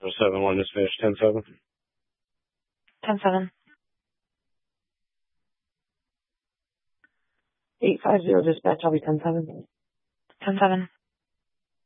7-1, just finished 10-7. 10-7. 850 dispatch, I'll be 10-7. 10-7.